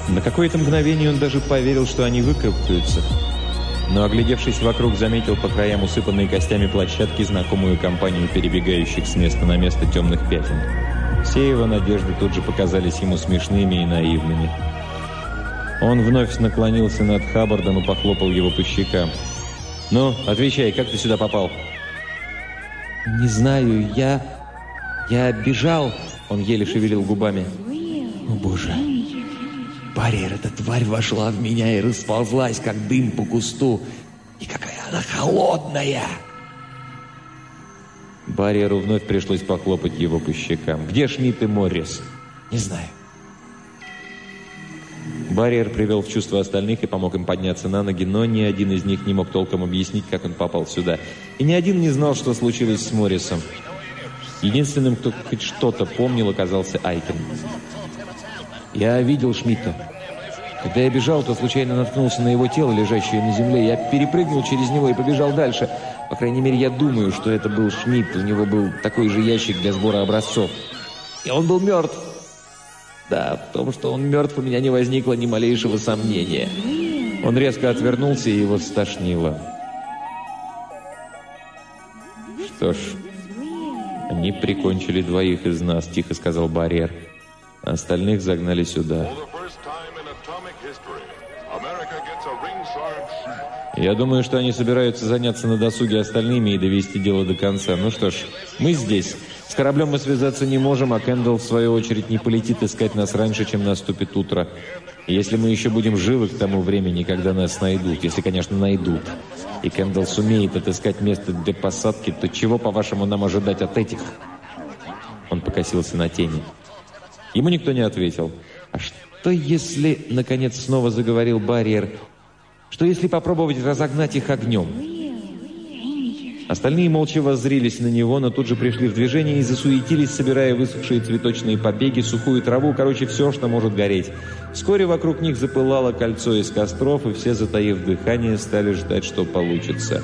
На какое-то мгновение он даже поверил, что они выкарабкаются. Но, оглядевшись вокруг, заметил по краям усыпанные костями площадки знакомую компанию перебегающих с места на место темных пятен. Все его надежды тут же показались ему смешными и наивными. Он вновь наклонился над Хаббардом и похлопал его по щекам. «Ну, отвечай, как ты сюда попал?» «Не знаю, я бежал», — он еле шевелил губами. «О, Боже! Барьер, эта тварь вошла в меня и расползлась, как дым по кусту. И какая она холодная!» Барьеру вновь пришлось похлопать его по щекам. «Где Шмидт и Моррис?» «Не знаю». Барьер привел в чувство остальных и помог им подняться на ноги, но ни один из них не мог толком объяснить, как он попал сюда. И ни один не знал, что случилось с Моррисом. Единственным, кто хоть что-то помнил, оказался Айкен. «Я видел Шмидта. Когда я бежал, то случайно наткнулся на его тело, лежащее на земле. Я перепрыгнул через него и побежал дальше. По крайней мере, я думаю, что это был Шмидт. У него был такой же ящик для сбора образцов. И он был мертв. Да, в том, что он мертв, у меня не возникло ни малейшего сомнения». Он резко отвернулся, и его стошнило. «Что ж, они прикончили двоих из нас», — тихо сказал Барьер. «Остальных загнали сюда. Я думаю, что они собираются заняться на досуге остальными и довести дело до конца. Ну что ж, мы здесь. С кораблем мы связаться не можем, а Кэндалл, в свою очередь, не полетит искать нас раньше, чем наступит утро. И если мы еще будем живы к тому времени, когда нас найдут, если, конечно, найдут, и Кэндалл сумеет отыскать место для посадки, то чего, по-вашему, нам ожидать от этих?» Он покосился на тени. Ему никто не ответил. «А что если, наконец, снова заговорил Барьер, что если попробовать разогнать их огнем?» Остальные молча воззрились на него, но тут же пришли в движение и засуетились, собирая высохшие цветочные побеги, сухую траву, короче, все, что может гореть. Вскоре вокруг них запылало кольцо из костров, и все, затаив дыхание, стали ждать, что получится.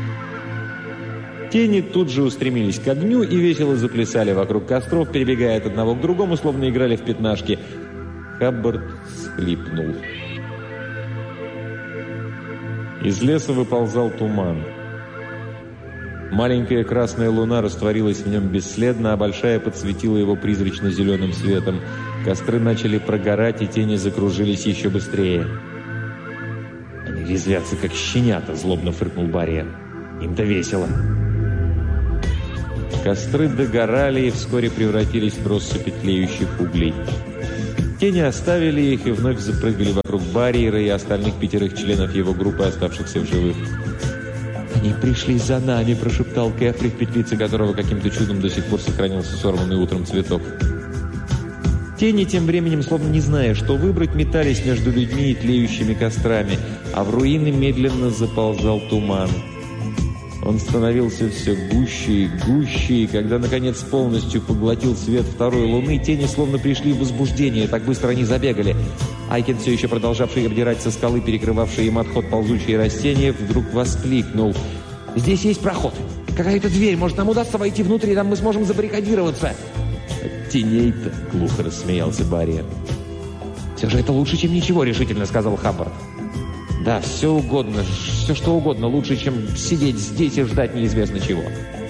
Тени тут же устремились к огню и весело заплясали вокруг костров, перебегая от одного к другому, словно играли в пятнашки. Хаббард всхлипнул. Из леса выползал туман. Маленькая красная луна растворилась в нем бесследно, а большая подсветила его призрачно-зеленым светом. Костры начали прогорать, и тени закружились еще быстрее. «Они резвятся, как щенята», — злобно фыркнул Барьер. «Им-то весело». Костры догорали и вскоре превратились в россыпь тлеющих углей. Тени оставили их и вновь запрыгали вокруг Барьера и остальных 5 членов его группы, оставшихся в живых. «Они пришли за нами», — прошептал Кэфри, в петлице которого каким-то чудом до сих пор сохранился сорванный утром цветок. Тени тем временем, словно не зная, что выбрать, метались между людьми и тлеющими кострами, а в руины медленно заползал туман. Он становился все гуще и гуще, и когда, наконец, полностью поглотил свет второй луны, тени словно пришли в возбуждение, так быстро они забегали. Айкен, все еще продолжавший обдирать со скалы, перекрывавший им отход ползучие растения, вдруг воскликнул: «Здесь есть проход! Какая-то дверь! Может, нам удастся войти внутрь, и там мы сможем забаррикадироваться!» «От теней-то!» — глухо рассмеялся Барьер. «Все же это лучше, чем ничего!» — решительно сказал Хаббард. «Да, все угодно, все что угодно, лучше, чем сидеть здесь и ждать неизвестно чего».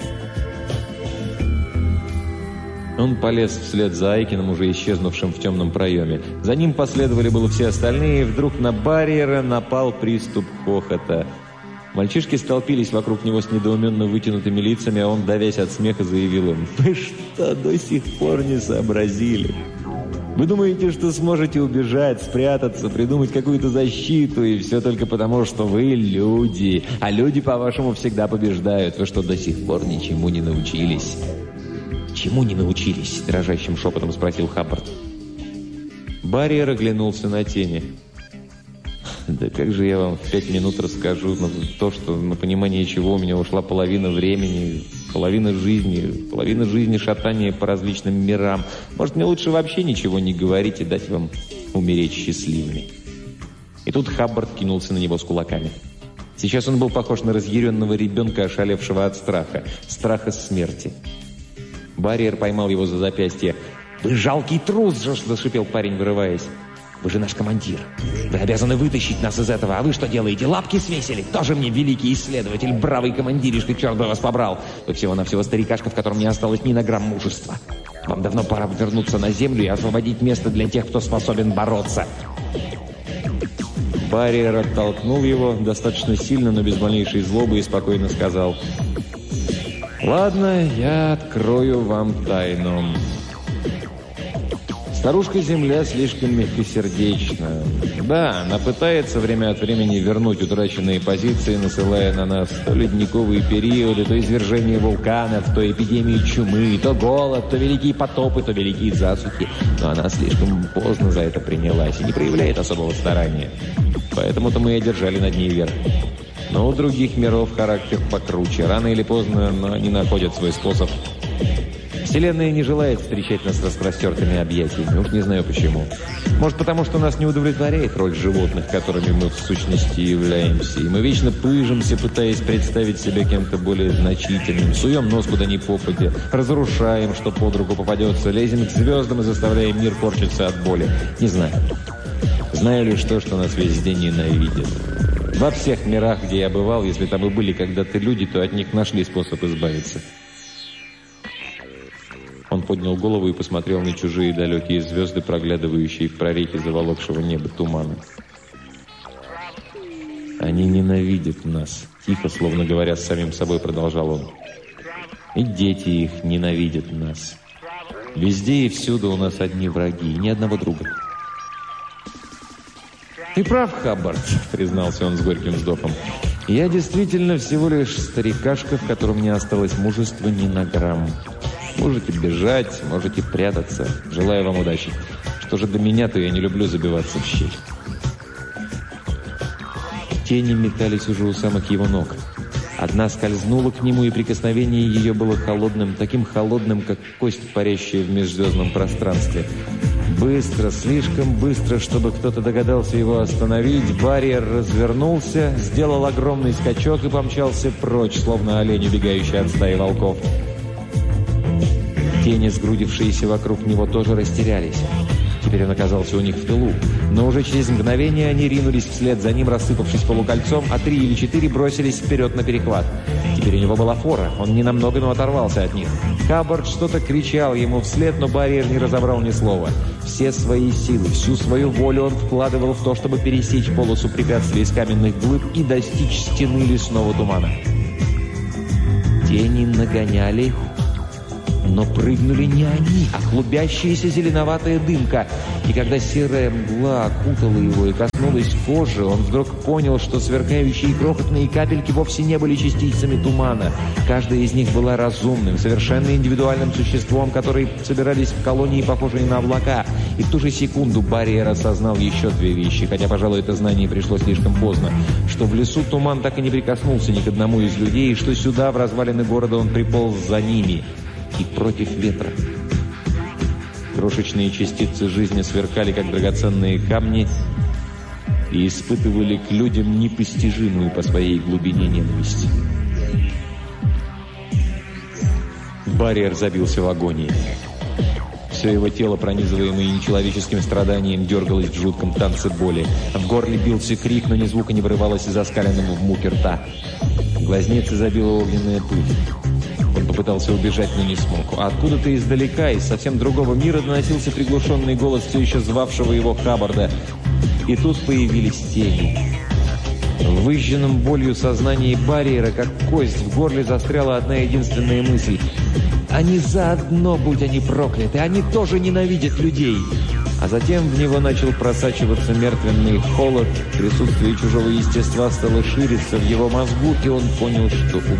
Он полез вслед за Айкином, уже исчезнувшим в темном проеме. За ним последовали было все остальные, и вдруг на Барьера напал приступ хохота. Мальчишки столпились вокруг него с недоуменно вытянутыми лицами, а он, давясь от смеха, заявил им: «Вы что, до сих пор не сообразили? Вы думаете, что сможете убежать, спрятаться, придумать какую-то защиту, и все только потому, что вы люди, а люди, по-вашему, всегда побеждают. Вы что, до сих пор ничему не научились?» «Чему не научились?» – дрожащим шепотом спросил Хаббард. Барьер оглянулся на тени. «Да как же я вам в 5 минут расскажу то, что на понимание чего у меня ушла половина времени, половина жизни шатания по различным мирам. Может, мне лучше вообще ничего не говорить и дать вам умереть счастливыми?» И тут Хаббард кинулся на него с кулаками. Сейчас он был похож на разъяренного ребенка, ошалевшего от страха смерти. Барьер поймал его за запястье. «Вы жалкий трус!» – зашипел парень, вырываясь. Вы же наш командир. Вы обязаны вытащить нас из этого. А вы что делаете? Лапки свесили? Тоже мне великий исследователь, бравый командиришка, черт бы вас побрал. Вы всего-навсего старикашка, в котором не осталось ни на грамм мужества. Вам давно пора вернуться на землю и освободить место для тех, кто способен бороться. Барриер оттолкнул его достаточно сильно, но без малейшей злобы, и спокойно сказал: «Ладно, я открою вам тайну. Старушка-Земля слишком мягкосердечна. Да, она пытается время от времени вернуть утраченные позиции, насылая на нас то ледниковые периоды, то извержение вулканов, то эпидемии чумы, то голод, то великие потопы, то великие засухи. Но она слишком поздно за это принялась и не проявляет особого старания. Поэтому-то мы и одержали над ней верх. Но у других миров характер покруче. Рано или поздно, но они находят свой способ. Вселенная не желает встречать нас распростертыми объятиями. Уж не знаю почему. Может, потому что нас не удовлетворяет роль животных, которыми мы в сущности являемся. И мы вечно пыжимся, пытаясь представить себя кем-то более значительным. Суем нос куда ни попадя, разрушаем, что под руку попадется, лезем к звездам и заставляем мир корчиться от боли. Не знаю. Знаю лишь то, что нас везде ненавидят. Во всех мирах, где я бывал, если там и были когда-то люди, то от них нашли способ избавиться». Он поднял голову и посмотрел на чужие далекие звезды, проглядывающие в прорехи заволокшего неба тумана. «Они ненавидят нас», — тихо, словно говоря с самим собой, продолжал он. «И дети их ненавидят нас. Везде и всюду у нас одни враги, и ни одного друга». «Ты прав, Хаббард», — признался он с горьким вздохом. «Я действительно всего лишь старикашка, в котором не осталось мужества ни на грамм. Можете бежать, можете прятаться. Желаю вам удачи. Что же до меня, то я не люблю забиваться в щель». Тени метались уже у самых его ног. Одна скользнула к нему, и прикосновение ее было холодным, таким холодным, как кость, парящая в межзвездном пространстве. Быстро, слишком быстро, чтобы кто-то догадался его остановить, Барриер развернулся, сделал огромный скачок и помчался прочь, словно олень, убегающий от стаи волков. Тени, сгрудившиеся вокруг него, тоже растерялись. Теперь он оказался у них в тылу. Но уже через мгновение они ринулись вслед за ним, рассыпавшись полукольцом, а 3 или 4 бросились вперед на перехват. Теперь у него была фора. Он ненамного, но оторвался от них. Хаббард что-то кричал ему вслед, но Барриер не разобрал ни слова. Все свои силы, всю свою волю он вкладывал в то, чтобы пересечь полосу препятствий из каменных глыб и достичь стены лесного тумана. Тени нагоняли, но прыгнули не они, а клубящаяся зеленоватая дымка. И когда серая мгла окутала его и коснулась кожи, он вдруг понял, что сверкающие крохотные капельки вовсе не были частицами тумана. Каждая из них была разумным, совершенно индивидуальным существом, которые собирались в колонии, похожие на облака. И в ту же секунду Барриер осознал еще 2 вещи, хотя, пожалуй, это знание пришло слишком поздно. Что в лесу туман так и не прикоснулся ни к одному из людей, и что сюда, в развалины города, он приполз за ними. И против ветра. Крошечные частицы жизни сверкали, как драгоценные камни, и испытывали к людям непостижимую по своей глубине ненависть. Барриер забился в агонии. Все его тело, пронизываемое нечеловеческим страданием, дергалось в жутком танце боли. В горле бился крик, но ни звука не вырывалось из оскаленного в муке рта. Глазницы забила огненная пыль. Он попытался убежать, но не смог. А откуда-то издалека, из совсем другого мира, доносился приглушенный голос все еще звавшего его Хаббарда. И тут появились тени. В выжженном болью сознании Барриера, как кость, в горле застряла одна единственная мысль. «Они заодно, будь они прокляты! Они тоже ненавидят людей!» А затем в него начал просачиваться мертвенный холод, присутствие чужого естества стало шириться в его мозгу, и он понял, что